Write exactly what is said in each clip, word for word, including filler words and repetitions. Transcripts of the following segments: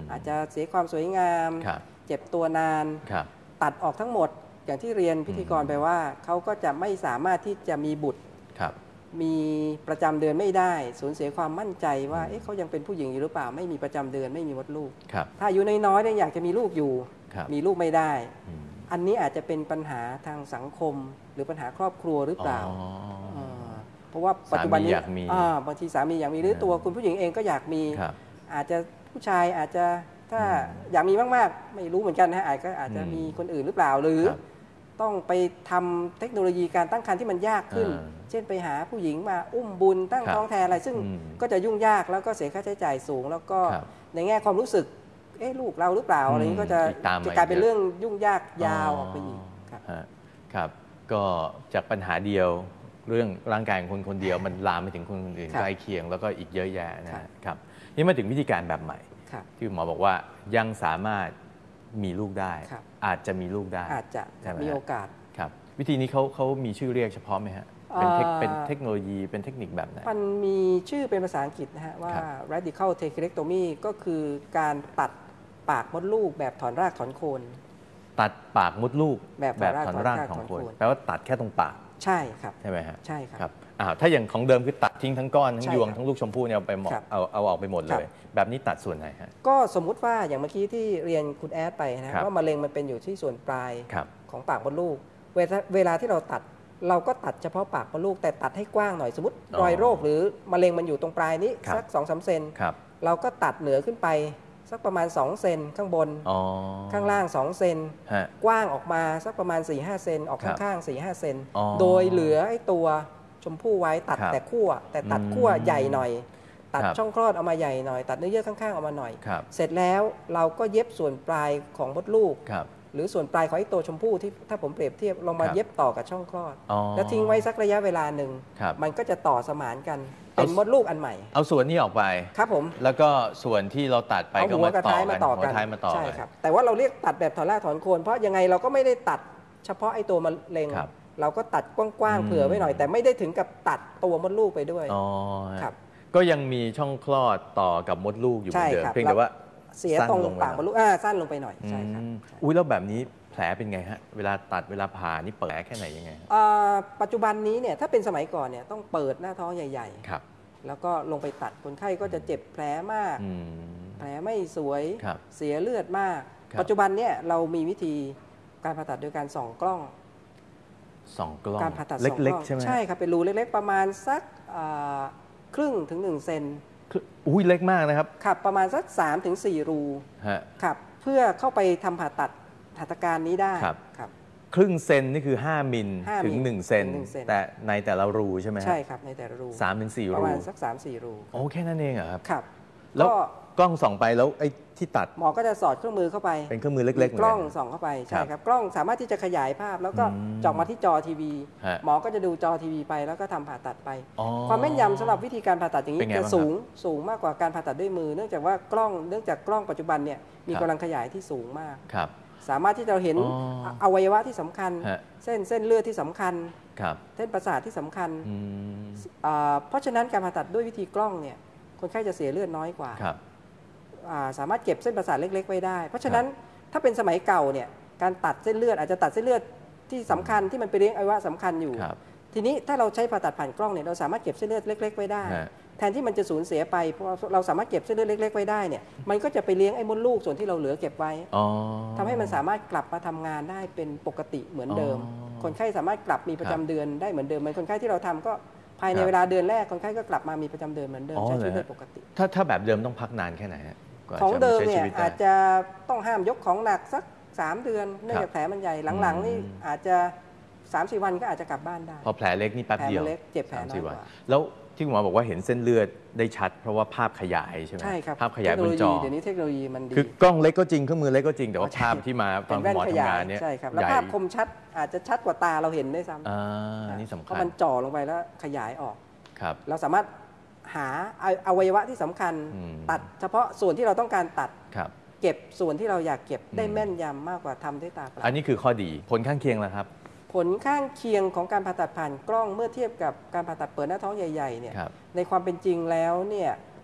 อาจจะเสียความสวยงามเจ็บตัวนานตัดออกทั้งหมดอย่างที่เรียนพิธีกรไปว่าเขาก็จะไม่สามารถที่จะมีบุตรมีประจำเดือนไม่ได้สูญเสียความมั่นใจว่าเอ๊ะเขายังเป็นผู้หญิงอยู่หรือเปล่าไม่มีประจำเดือนไม่มีมดลูกถ้าอายุน้อยๆเนี่ยอยากจะมีลูกอยู่มีลูกไม่ได้อันนี้อาจจะเป็นปัญหาทางสังคมหรือปัญหาครอบครัวหรือเปล่าเพราะว่าปัจจุบันนี้บางทีสามีอยากมีหรือตัวคุณผู้หญิงเองก็อยากมีอาจจะผู้ชายอาจจะถ้าอยากมีมากๆไม่รู้เหมือนกันนะอาจก็อาจจะมีคนอื่นหรือเปล่าหรือต้องไปทำเทคโนโลยีการตั้งครรภ์ที่มันยากขึ้นเช่นไปหาผู้หญิงมาอุ้มบุญตั้งท้องแทนอะไรซึ่งก็จะยุ่งยากแล้วก็เสียค่าใช้จ่ายสูงแล้วก็ในแง่ความรู้สึกเอ๊ะลูกเราหรือเปล่าอะไรนี้ก็จะจะกลายเป็นเรื่องยุ่งยากยาวออกไปอีกครับก็จากปัญหาเดียวเรื่องร่างกายของคนคนเดียวมันลามไปถึงคนอื่นใกล้เคียงแล้วก็อีกเยอะแยะนะครับนี่มาถึงวิธีการแบบใหม่ที่หมอบอกว่ายังสามารถมีลูกได้อาจจะมีลูกได้อาจจะมีโอกาสครับวิธีนี้เขาเขามีชื่อเรียกเฉพาะไหมฮะเป็นเป็นเทคโนโลยีเป็นเทคนิคแบบไหนมันมีชื่อเป็นภาษาอังกฤษนะฮะว่า radical hysterectomy ก็คือการตัดปากมดลูกแบบถอนรากถอนโคนตัดปากมดลูกแบบถอนรากถอนโคนแปลว่าตัดแค่ตรงปากใช่ครับใช่ไหมฮะใช่ครับอ้าวถ้าอย่างของเดิมคือตัดทิ้งทั้งก้อนทั้งยวงทั้งลูกชมพู่เนี่ยเอาไปเอาเอาออกไปหมดเลยแบบนี้ตัดส่วนไหนฮะก็สมมุติว่าอย่างเมื่อกี้ที่เรียนคุณแอดไปนะว่ามะเร็งมันเป็นอยู่ที่ส่วนปลายของปากมดลูกเวลาที่เราตัดเราก็ตัดเฉพาะปากมดลูกแต่ตัดให้กว้างหน่อยสมมติรอยโรคหรือมะเร็งมันอยู่ตรงปลายนี้สัก สองถึงสาม เซนเราก็ตัดเหนือขึ้นไปสักประมาณสองเซนข้างบนข้างล่างสองเซนกว้างออกมาสักประมาณ สี่ถึงห้า เซนออกข้างๆ สี่ถึงห้า เซนโดยเหลือไอ้ตัวชมพู่ไว้ตัดแต่ขั้วแต่ตัดขั้วใหญ่หน่อยตัดช่องคลอดออกมาใหญ่หน่อยตัดเนื้อเยื่อข้างๆออกมาหน่อยเสร็จแล้วเราก็เย็บส่วนปลายของมดลูกหรือส่วนปลายของไอ้ตัวชมพู่ที่ถ้าผมเปรียบเทียบลงมาเย็บต่อกับช่องคลอดแล้วทิ้งไว้สักระยะเวลาหนึ่งมันก็จะต่อสมานกันเป็นมดลูกอันใหม่เอาส่วนนี้ออกไปครับผมแล้วก็ส่วนที่เราตัดไปก็มาต่อกันหัวท้ายมาต่อกันใช่ครับแต่ว่าเราเรียกตัดแบบถอนรากถอนโคนเพราะยังไงเราก็ไม่ได้ตัดเฉพาะไอ้ตัวมะเร็งเราก็ตัดกว้างๆเผื่อไว้หน่อยแต่ไม่ได้ถึงกับตัดตัวมดลูกไปด้วยครับก็ยังมีช่องคลอดต่อกับมดลูกอยู่เหมือนเดิมเพียงแต่ว่าเสียตรงปากมดลูกสั้นลงไปหน่อยใช่ครับอุ้ยแล้วแบบนี้แผลเป็นไงฮะเวลาตัดเวลาผ่านี่เปิดแผลแค่ไหนยังไงปัจจุบันนี้เนี่ยถ้าเป็นสมัยก่อนเนี่ยต้องเปิดหน้าท้องใหญ่ๆแล้วก็ลงไปตัดคนไข้ก็จะเจ็บแผลมากแผลไม่สวยเสียเลือดมากปัจจุบันเนี่ยเรามีวิธีการผ่าตัดโดยการส่องกล้องส่องกล้องการผ่าตัดเล็กๆใช่ไหมใช่ครับเป็นรูเล็กๆประมาณสักครึ่งถึงหนึ่งเซนอุ้ยเล็กมากนะครับครับประมาณสักสามถึงสี่รูครับเพื่อเข้าไปทำผ่าตัดหัตถการนี้ได้ครับครึ่งเซนนี่คือห้ามิลถึงหนึ่งเซนแต่ในแต่ละรูใช่ไหมใช่ครับในแต่ละรูสามถึงสี่รูประมาณสักสามสี่รูโอ้แค่นั้นเองเหรอครับครับแล้วกล้องส่องไปแล้วไอ้ที่ตัดหมอก็จะสอดเครื่องมือเข้าไปเป็นเครื่องมือเล็กๆกล้องส่องเข้าไปใช่ครับกล้องสามารถที่จะขยายภาพแล้วก็จ่อมาที่จอทีวีหมอก็จะดูจอทีวีไปแล้วก็ทำผ่าตัดไปความแม่นยำสำหรับวิธีการผ่าตัดอย่างนี้จะสูงสูงมากกว่าการผ่าตัดด้วยมือเนื่องจากว่ากล้องเนื่องจากกล้องปัจจุบันเนี่ยมีกำลังขยายที่สูงมากสามารถที่จะเห็นอวัยวะที่สำคัญเส้นเส้นเลือดที่สำคัญเส้นประสาทที่สำคัญเพราะฉะนั้นการผ่าตัดด้วยวิธีกล้องเนี่ยคนไข้จะเสียเลือดน้อยกว่าสามารถเก็บเส้นประสาทเล็กๆไว้ได้เพราะฉะนั้นถ้าเป็นสมัยเก่าเนี่ยการตัดเส้นเลือดอาจจะตัดเส้นเลือดที่สำคัญที่มันไปเลี้ยงอวัยวะสำคัญอยู่ทีนี้ถ้าเราใช้ผ่าตัดผ่านกล้องเนี่ยเราสามารถเก็บเส้นเลือดเล็กๆไว้ได้แทนที่มันจะสูญเสียไปเพราะเราสามารถเก็บเส้นเลือดเล็กๆไว้ได้เนี่ยมันก็จะไปเลี้ยงไอ้มดลูกส่วนที่เราเหลือเก็บไว้ทำให้มันสามารถกลับมาทำงานได้เป็นปกติเหมือนเดิมคนไข้สามารถกลับมีประจำเดือนได้เหมือนเดิมเหมือนคนไข้ที่เราทำก็ภายในเวลาเดือนแรกคนไข้ก็กลับมามีประจำเดือนเหมือนเดิมใช้ชีวิตได้ปกติถ้าถ้าแบบเดิมต้องพักนานแค่ไหนของเดิมเนี่ยอาจจะต้องห้ามยกของหนักสักสามเดือนเนื่องจากแผลมันใหญ่หลังๆนี่อาจจะ สามสี่ วันก็อาจจะกลับบ้านได้พอแผลเล็กนี่แป๊บเดียวแผลเล็กเจ็บแผลน้อยกว่าแล้วที่คุณหมอบอกว่าเห็นเส้นเลือดได้ชัดเพราะว่าภาพขยายใช่ไหมใช่ครับภาพขยายบนจอเดี๋ยวนี้เทคโนโลยีมันดีคือกล้องเล็กก็จริงเครื่องมือเล็กก็จริงแต่ว่าภาพที่มาตอนหมอทำงานเนี่ยใช่ครับแล้วภาพคมชัดอาจจะชัดกว่าตาเราเห็นได้ซ้ำอ่านี่สำคัญเพราะมันจ่อลงไปแล้วขยายออกครับเราสามารถหาอวัยวะที่สำคัญตัดเฉพาะส่วนที่เราต้องการตัดเก็บส่วนที่เราอยากเก็บได้แม่นยำมากกว่าทำด้วยตาเปล่าอันนี้คือข้อดีผลข้างเคียงแล้วครับผลข้างเคียงของการผ่าตัดผ่านกล้องเมื่อเทียบกับการผ่าตัดเปิดหน้าท้องใหญ่ๆเนี่ยในความเป็นจริงแล้วเนี่ย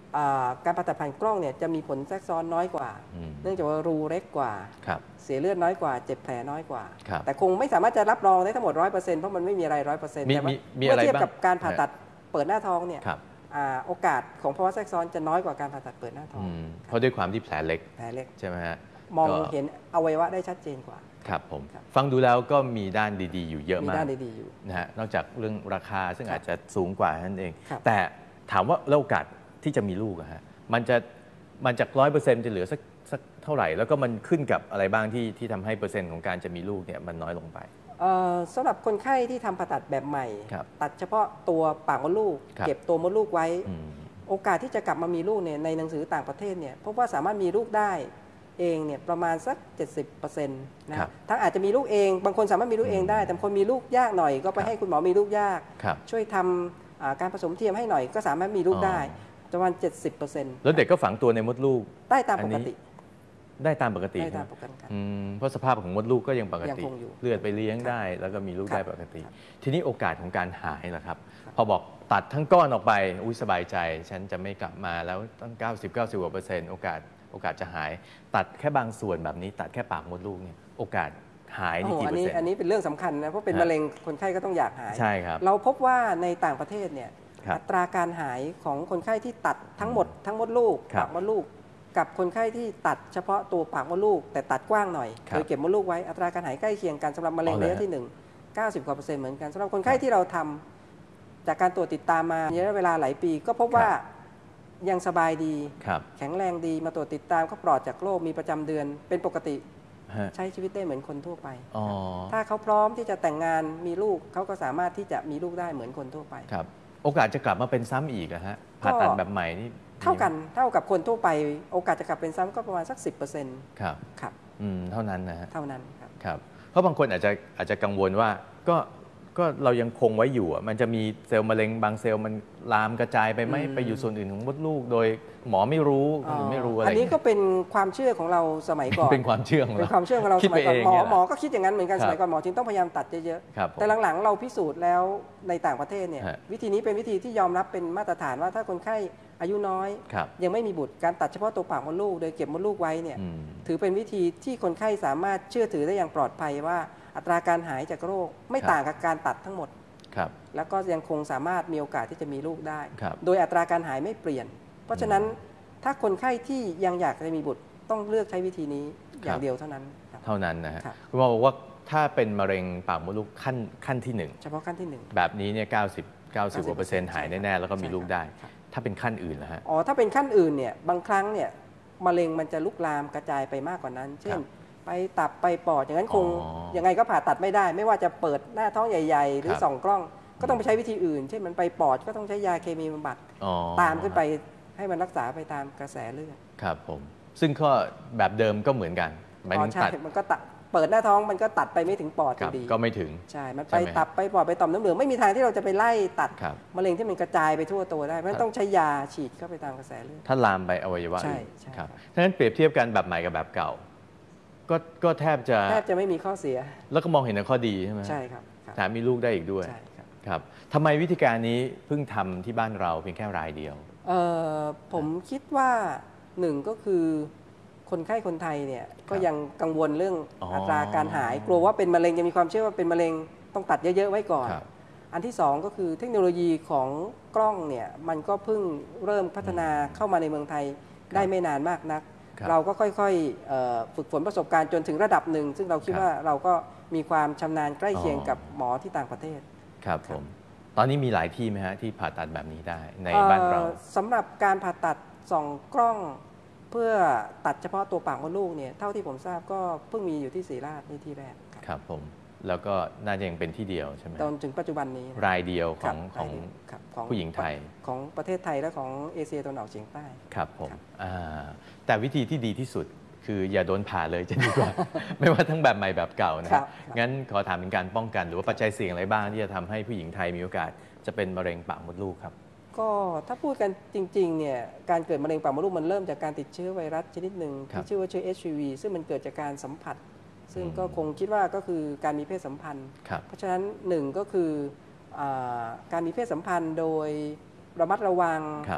การผ่าตัดผ่านกล้องเนี่ยจะมีผลแทรกซ้อนน้อยกว่าเนื่องจากว่ารูเล็กกว่าเสียเลือดน้อยกว่าเจ็บแผลน้อยกว่าแต่คงไม่สามารถจะรับรองได้ทั้งหมด ร้อยเปอร์เซ็นต์ เพราะมันไม่มีอะไรร้อยเปอร์เซ็นต์แต่ว่าเมื่อเทียบกับการผ่าตัดเปิดหน้าท้องเนี่ยโอกาสของภาวะแทรกซ้อนจะน้อยกว่าการผ่าตัดเปิดหน้าท้องเพราะด้วยความที่แผลเล็กแผลเล็กใช่ไหมฮะมองเห็นอวัยวะได้ชัดเจนกว่าครับผมฟังดูแล้วก็มีด้านดีๆอยู่เยอะมากมีด้านดีๆอยู่นะฮะนอกจากเรื่องราคาซึ่งอาจจะสูงกว่านั่นเองแต่ถามว่าโอกาสที่จะมีลูกอะฮะมันจะมันจากร้อยเปอร์เซ็นต์จะเหลือสักสักเท่าไหร่แล้วก็มันขึ้นกับอะไรบ้างที่ที่ทำให้เปอร์เซ็นต์ของการจะมีลูกเนี่ยมันน้อยลงไปสำหรับคนไข้ที่ทำผ่าตัดแบบใหม่ตัดเฉพาะตัวปากมดลูกเก็บตัวมดลูกไว้โอกาสที่จะกลับมามีลูกเนี่ยในหนังสือต่างประเทศเนี่ยพบว่าสามารถมีลูกได้เองเนี่ยประมาณสัก เจ็ดสิบเปอร์เซ็นต์ นะทั้งอาจจะมีลูกเองบางคนสามารถมีลูกเองได้แต่คนมีลูกยากหน่อยก็ไปให้คุณหมอมีลูกยากช่วยทำการผสมเทียมให้หน่อยก็สามารถมีลูกได้ประมาณ เจ็ดสิบเปอร์เซ็นต์แล้วเด็กก็ฝังตัวในมดลูกได้ตามปกติได้ตามปกติได้ตามปกติเพราะสภาพของมดลูกก็ยังปกติเลือดไปเลี้ยงได้แล้วก็มีลูกได้ปกติทีนี้โอกาสของการหายล่ะครับพอบอกตัดทั้งก้อนออกไปอุ้ยสบายใจฉันจะไม่กลับมาแล้วตั้ง เก้าสิบ เก้าสิบ กว่าเปอร์เซ็นต์โอกาสโอกาสจะหายตัดแค่บางส่วนแบบนี้ตัดแค่ปากมดลูกเนี่ยโอกาสหายนี่กี่เปอร์เซ็นต์อันนี้เป็นเรื่องสำคัญนะเพราะเป็นมะเร็งคนไข้ก็ต้องอยากหายใช่ครับเราพบว่าในต่างประเทศเนี่ยอัตราการหายของคนไข้ที่ตัดทั้งหมดทั้งมดลูกปากมดลูกกับคนไข้ที่ตัดเฉพาะตัวปากมดลูกแต่ตัดกว้างหน่อยโดยเก็บมดลูกไว้อัตราการหายใกล้เคียงกันสำหรับมะเร็งระยะที่หนึ่ง เก้าสิบกว่าเปอร์เซ็นต์เหมือนกันสำหรับคนไข้ที่เราทำจากการตรวจติดตามมาระยะเวลาหลายปีก็พบว่ายังสบายดีแข็งแรงดีมาตรวจติดตามก็ปลอดจากโรคมีประจำเดือนเป็นปกติใช้ชีวิตได้เหมือนคนทั่วไปถ้าเขาพร้อมที่จะแต่งงานมีลูกเขาก็สามารถที่จะมีลูกได้เหมือนคนทั่วไปครับโอกาสจะกลับมาเป็นซ้ำอีกอะฮะผ่าตัดแบบใหม่นี่เท่ากันเท่ากับคนทั่วไปโอกาสจะกลับเป็นซ้ำก็ประมาณสัก สิบเปอร์เซ็นต์ครับครับอืมเท่านั้นนะฮะเท่านั้นครับครับเพราะบางคนอาจจะอาจจะกังวลว่าก็ก็เรายังคงไว้อยู่มันจะมีเซลล์มะเร็งบางเซลล์มันลามกระจายไปไหมไปอยู่ส่วนอื่นของมดลูกโดยหมอไม่รู้หรือไม่รู้อะไรอันนี้ก็เป็นความเชื่อของเราสมัยก่อนเป็นความเชื่อของเราเป็นความเชื่อของเราสมัยก่อนหมอหมอก็คิดอย่างนั้นเหมือนกันสมัยก่อนหมอจึงต้องพยายามตัดเยอะๆแต่หลังๆเราพิสูจน์แล้วในต่างประเทศเนี่ยวิธีนี้เป็นวิธีที่ยอมรับเป็นมาตรฐานว่าถ้าคนไข้อายุน้อยยังไม่มีบุตรการตัดเฉพาะตัวปากมดลูกโดยเก็บมดลูกไว้เนี่ยถือเป็นวิธีที่คนไข้สามารถเชื่อถือได้อย่างปลอดภัยว่าอัตราการหายจากโรคไม่ต่างกับการตัดทั้งหมดแล้วก็ยังคงสามารถมีโอกาสที่จะมีลูกได้โดยอัตราการหายไม่เปลี่ยนเพราะฉะนั้นถ้าคนไข้ที่ยังอยากจะมีบุตรต้องเลือกใช้วิธีนี้อย่างเดียวเท่านั้นเท่านั้นนะฮะคุณหมอบอกว่าถ้าเป็นมะเร็งปากมดลูกขั้นขั้นที่หนึ่งเฉพาะขั้นที่หนึ่งแบบนี้เนี่ยเก้าสิบ เก้าสิบกว่าเปอร์เซ็นต์หายแน่ๆแล้วก็มีลูกได้ถ้าเป็นขั้นอื่นนะฮะอ๋อถ้าเป็นขั้นอื่นเนี่ยบางครั้งเนี่ยมะเร็งมันจะลุกลามกระจายไปมากกว่านั้นเช่นไปตับไปปอดอย่างนั้นคงยังไงก็ผ่าตัดไม่ได้ไม่ว่าจะเปิดหน้าท้องใหญ่ๆหรือส่องกล้องก็ต้องไปใช้วิธีอื่นเช่นมันไปปอดก็ต้องใช้ยาเคมีบำบัดตามขึ้นไปให้มันรักษาไปตามกระแสเลือดครับผมซึ่งก็แบบเดิมก็เหมือนกันหมายถึงตัดมันก็ตัดเปิดหน้าท้องมันก็ตัดไปไม่ถึงปอดอยู่ดีก็ไม่ถึงใช่มันไปตับไปปอดไปต่อมน้ำเหลืองไม่มีทางที่เราจะไปไล่ตัดมะเร็งที่มันกระจายไปทั่วตัวได้เพราะต้องใช้ยาฉีดเข้าไปตามกระแสเลือดถ้าลามไปอวัยวะใช่ครับถ้างั้นเปรียบเทียบกันแบบใหม่กับแบบเก่าก็ก็แทบจะแทบจะไม่มีข้อเสียแล้วก็มองเห็นข้อดีใช่ไหมใช่ครับแถมมีลูกได้อีกด้วยครับทำไมวิธีการนี้เพิ่งทำที่บ้านเราเพียงแค่รายเดียวเออผมคิดว่าหนึ่งก็คือคนไข้คนไทยเนี่ยก็ยังกังวลเรื่องอัตราการหายกลัวว่าเป็นมะเร็งยังมีความเชื่อว่าเป็นมะเร็งต้องตัดเยอะๆไว้ก่อนอันที่สองก็คือเทคโนโลยีของกล้องเนี่ยมันก็เพิ่งเริ่มพัฒนาเข้ามาในเมืองไทยได้ไม่นานมากนักเราก็ค่อยๆฝึกฝนประสบการณ์จนถึงระดับหนึ่งซึ่งเราคิดว่าเราก็มีความชำนาญใกล้เคียงกับหมอที่ต่างประเทศครับผมตอนนี้มีหลายที่ไหมฮะที่ผ่าตัดแบบนี้ได้ในบ้านเราสำหรับการผ่าตัดส่องกล้องเพื่อตัดเฉพาะตัวปากมดลูกเนี่ยเท่าที่ผมทราบก็เพิ่งมีอยู่ที่ศรีราชนี่ที่แรกครับผมแล้วก็น่าจะยังเป็นที่เดียวใช่ไหมจนถึงปัจจุบันนี้รายเดียวของของผู้หญิงไทยของประเทศไทยและของเอเชียตะวันออกเฉียงใต้ครับผมแต่วิธีที่ดีที่สุดคืออย่าโดนผ่าเลยจะดีกว่า ไม่ว่าทั้งแบบใหม่แบบเก่านะงั้นขอถามถึงการป้องกันหรือว่าปัจจัยเสี่ยงอะไรบ้างที่จะทำให้ผู้หญิงไทยมีโอกาสจะเป็นมะเร็งปากมดลูกครับก็ถ้าพูดกันจริงๆเนี่ยการเกิดมะเร็งปากมดลูกมันเริ่มจากการติดเชื้อไวรัสชนิดหนึ่งที่ชื่อว่าเชื้อ เอช ไอ วี ซึ่งมันเกิดจากการสัมผัสซึ่งก็คงคิดว่าก็คือการมีเพศสัมพันธ์เพราะฉะนั้นหนึ่งก็คือการมีเพศสัมพันธ์โดยระมัดระวัง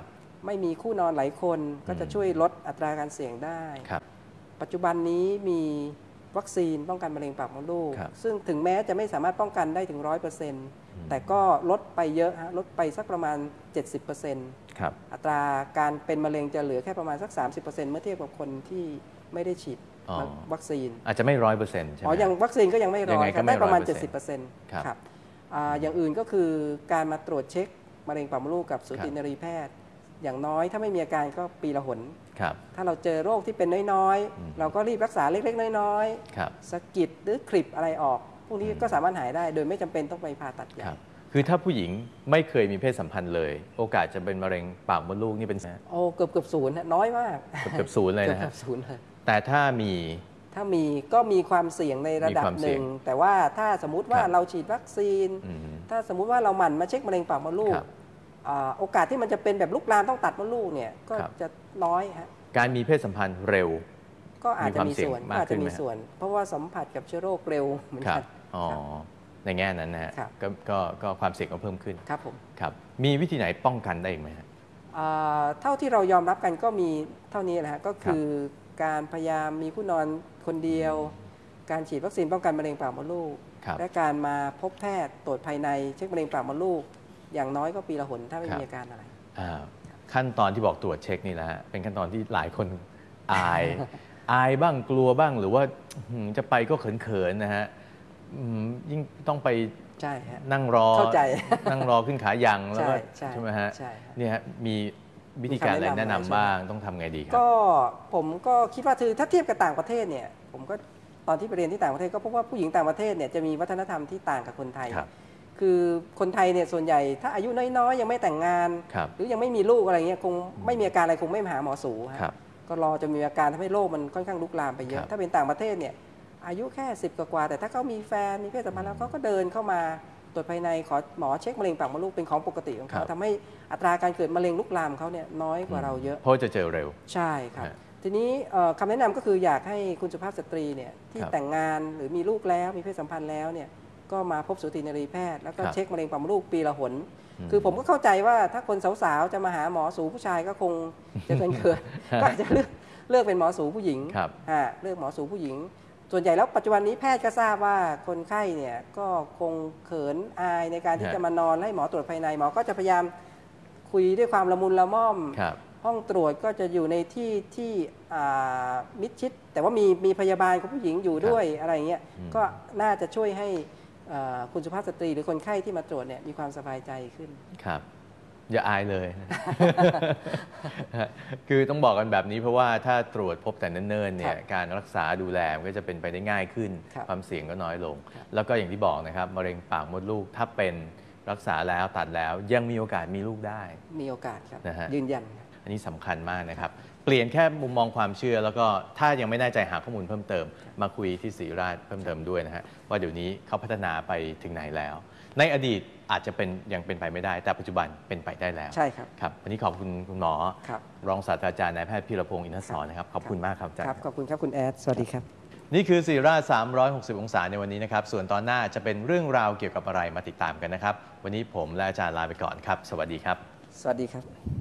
ไม่มีคู่นอนหลายคนก็จะช่วยลดอัตราการเสี่ยงได้ปัจจุบันนี้มีวัคซีนป้องกันมะเร็งปากมดลูกซึ่งถึงแม้จะไม่สามารถป้องกันได้ถึง ร้อยเปอร์เซ็นต์ แต่ก็ลดไปเยอะฮะลดไปสักประมาณ เจ็ดสิบเปอร์เซ็นต์ครับอัตราการเป็นมะเร็งจะเหลือแค่ประมาณสัก สามสิบเปอร์เซ็นต์ เมื่อเทียบกับคนที่ไม่ได้ฉีดวัคซีนอาจจะไม่ร้อยเปอร์เซ็นต์ใช่ไหมอ๋อยังวัคซีนก็ยังไม่ร้อยได้ประมาณ เจ็ดสิบเปอร์เซ็นต์ ครับอย่างอื่นก็คือการมาตรวจเช็คมะเร็งปากมดลูกกับสูตินรีแพทย์อย่างน้อยถ้าไม่มีอาการก็ปีละหนถ้าเราเจอโรคที่เป็นน้อยๆเราก็รีบรักษาเล็กๆน้อยๆสะกิดหรือคลิปอะไรออกพวกนี้ก็สามารถหายได้โดยไม่จำเป็นต้องไปผ่าตัดใหญ่คือถ้าผู้หญิงไม่เคยมีเพศสัมพันธ์เลยโอกาสจะเป็นมะเร็งปากมดลูกนี่เป็นโอ้เกือบเกือบศูนย์น้อยมากเกือบศูนย์เลยนะฮะแต่ถ้ามีถ้ามีก็มีความเสี่ยงในระดับหนึ่งแต่ว่าถ้าสมมุติว่าเราฉีดวัคซีนถ้าสมมุติว่าเราหมั่นมาเช็คมะเร็งปากมดลูกโอกาสที่มันจะเป็นแบบลุกลามต้องตัดมดลูกเนี่ยก็จะน้อยฮะการมีเพศสัมพันธ์เร็วก็อาจจะมีส่วนอาจจะมีส่วนเพราะว่าสัมผัสกับเชื้อโรคเร็วเหมือนกันอ๋อในแง่นั้นนะฮะก็ก็ความเสี่ยงก็เพิ่มขึ้นครับผมครับมีวิธีไหนป้องกันได้อีกไหมฮะเท่าที่เรายอมรับกันก็มีเท่านี้แหละฮะก็คือการพยายามมีคู่นอนคนเดียวการฉีดวัคซีนป้องกันมะเร็งปากมดลูกและการมาพบแพทย์ตรวจภายในเช็คมะเร็งปากมดลูกอย่างน้อยก็ปีละหนถ้าไม่มีอาการอะไรขั้นตอนที่บอกตรวจเช็คนี่แหละเป็นขั้นตอนที่หลายคนอายอายบ้างกลัวบ้างหรือว่าจะไปก็เขินๆนะฮะยิ่งต้องไปนั่งรอนั่งรอขึ้นขายังแล้วก็ใช่ไหมฮะนี่ฮะมีวิธีการอะไรแนะนำบ้างต้องทำไงดีครับก็ผมก็คิดว่าคือถ้าเทียบกับต่างประเทศเนี่ยผมก็ตอนที่ไปเรียนที่ต่างประเทศก็พบว่าผู้หญิงต่างประเทศเนี่ยจะมีวัฒนธรรมที่ต่างกับคนไทยคือคนไทยเนี่ยส่วนใหญ่ถ้าอายุน้อยๆยังไม่แต่งงานหรือยังไม่มีลูกอะไรเงี้ยคงไม่มีอาการอะไรคงไม่มาหาหมอสูก็รอจะมีอาการทำให้โรคมันค่อนข้างลุกลามไปเยอะถ้าเป็นต่างประเทศเนี่ยอายุแค่สิบกว่าแต่ถ้าเขามีแฟนมีเพศสัมพันธ์แล้วเขาก็เดินเข้ามาตรวจภายในขอหมอเช็คมะเร็งปากมดลูกเป็นของปกติของเขาทำให้อัตราการเกิดมะเร็งลุกลามเขาเนี่ยน้อยกว่าเราเยอะเพราะจะเจอเร็วใช่ครับทีนี้คำแนะนำก็คืออยากให้คุณสุภาพสตรีเนี่ยที่แต่งงานหรือมีลูกแล้วมีเพศสัมพันธ์แล้วเนี่ยก็มาพบสูตินรีแพทย์แล้วก็เช็คมะเร็งปากมดลูกปีละหนคือผมก็เข้าใจว่าถ้าคนสาวๆจะมาหาหมอสูผู้ชายก็คงจะเกินเกินก็จะเลือกเลือกเป็นหมอสูผู้หญิงเลือกหมอสูผู้หญิงส่วนใหญ่แล้วปัจจุบันนี้แพทย์ก็ทราบว่าคนไข้เนี่ยก็คงเขินอายในการที่จะมานอนให้หมอตรวจภายในหมอก็จะพยายามคุยด้วยความละมุนละม่อมห้องตรวจก็จะอยู่ในที่ที่มิดชิดแต่ว่ามีมีพยาบาลของผู้หญิงอยู่ด้วยอะไรเงี้ยก็น่าจะช่วยให้คุณสุภาพสตรีหรือคนไข้ที่มาตรวจเนี่ยมีความสบายใจขึ้นครับอย่าอายเลย คือต้องบอกกันแบบนี้เพราะว่าถ้าตรวจพบแต่เนิ่นๆเนี่ยการรักษาดูแลมันก็จะเป็นไปได้ง่ายขึ้นความเสี่ยงก็น้อยลงแล้วก็อย่างที่บอกนะครับมะเร็งปากมดลูกถ้าเป็นรักษาแล้วตัดแล้วยังมีโอกาสมีลูกได้มีโอกาสครับนะฮะยืนยันอันนี้สำคัญมากนะครับเปลี่ยนแค่มุมมองความเชื่อแล้วก็ถ้ายังไม่แน่ใจหาข้อมูลเพิ่มเติมมาคุยที่ศรีราชเพิ่มเติมด้วยนะฮะว่าเดี๋ยวนี้เขาพัฒนาไปถึงไหนแล้วในอดีตอาจจะเป็นยังเป็นไปไม่ได้แต่ปัจจุบันเป็นไปได้แล้วใช่ครับครับวันนี้ขอบคุณคุณหมอรองศาสตราจารย์นายแพทย์พีรพงศ์อินทศรนะครับขอบคุณมากครับอาจารย์ขอบคุณครับคุณแอดสวัสดีครับนี่คือศรีราชสามร้อยหกสิบองศาในวันนี้นะครับส่วนตอนหน้าจะเป็นเรื่องราวเกี่ยวกับอะไรมาติดตามกันนะครับวันนี้ผมและอาจารย์ลาไปก่อนครับสวัสดีครับสวัสดีครับ